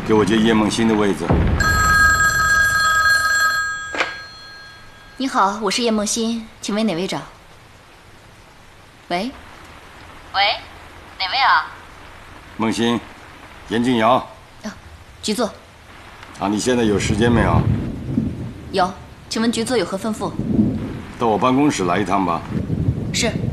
给我接叶梦欣的位子。 你好，我是叶梦欣，请问哪位找？喂？喂，哪位啊？ 梦欣，严静瑶。 局座。 啊，你现在有时间没有？ 有，请问局座有何吩咐？ 到我办公室来一趟吧。 是。